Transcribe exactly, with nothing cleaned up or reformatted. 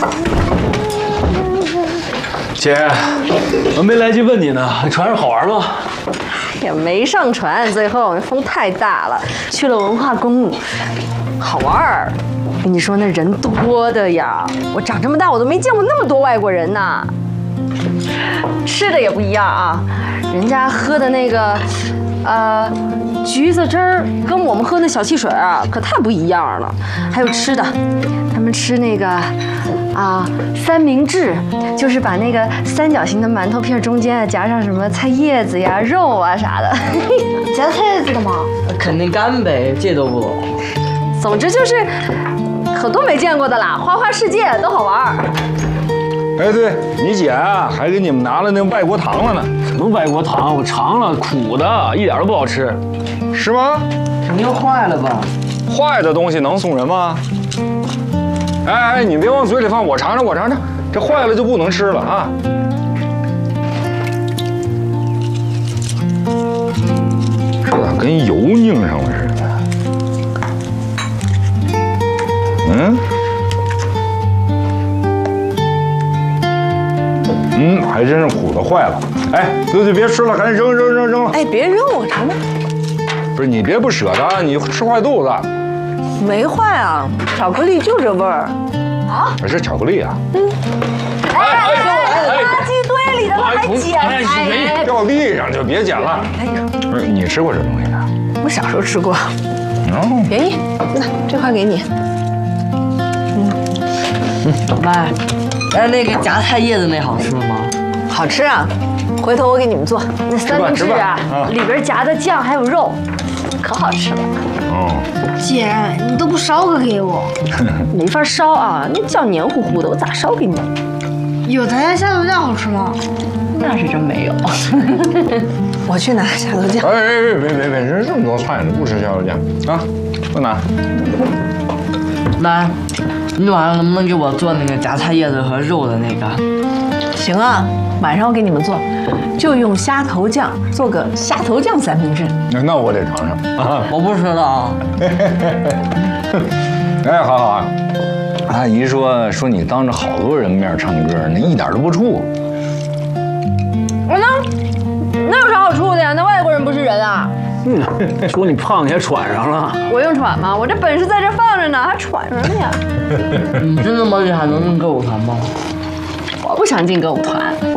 姐，我没来得及问你呢，船上好玩吗？ 也没上船，最后风太大了，去了文化宫，好玩儿。跟你说那人多的呀，我长这么大我都没见过那么多外国人呢。吃的也不一样啊，人家喝的那个，呃，橘子汁儿跟我们喝那小汽水啊可太不一样了。还有吃的，他们吃那个。啊，三明治就是把那个三角形的馒头片中间夹上什么菜叶子呀、肉啊啥的。夹菜叶子干嘛？ 肯定干呗，这都不懂。 总之就是可多没见过的啦，花花世界都好玩。 哎，对你姐啊，还给你们拿了那外国糖了呢。 什么外国糖？我尝了，苦的，一点都不好吃。 是吗？ 肯定坏了吧？ 坏的东西能送人吗？哎哎，你别往嘴里放，我尝尝，我尝尝，这坏了就不能吃了啊！这咋跟油拧上了似的？嗯？嗯，还真是苦的坏了。哎，对对，别吃了，赶紧扔扔扔扔了。 哎，别扔，我尝尝。 不是你别不舍得，你吃坏肚子。 没坏啊，巧克力就这味儿。啊？ 是巧克力啊。 嗯。哎哎哎！垃圾堆里的了还捡？ 哎，掉地上就别捡了。哎呦，不是你吃过这东西啊？ 我小时候吃过。 哦。 便宜，那这块给你。 嗯。妈，哎，那个夹菜叶子那好吃吗？ 好吃啊，回头我给你们做。那三明治啊，里边夹的酱还有肉，可好吃了。 哦。 姐，你都不烧个给我？ 没法烧啊，那酱黏糊糊的，我咋烧给你？ 有咱家虾头酱好吃吗？ 那是真没有。我去拿虾头酱。 哎哎哎，别别别，人这么多菜，你不吃虾头酱啊？不拿。 妈，你晚上能不能给我做那个夹菜叶子和肉的那个？ 行啊，晚上我给你们做，就用虾头酱做个虾头酱三明治。 那那我得尝尝啊！ 我不知道。 哎，好好啊。阿姨说说你当着好多人面唱歌，那一点都不怵。 我呢？那有啥好怵的呀？那外国人不是人啊？ 嗯，说你胖，你还喘上了。 我用喘吗？我这本事在这放着呢，还喘什么呀？ 你真的么厉害，能进歌舞团吗？ 我不想进歌舞团。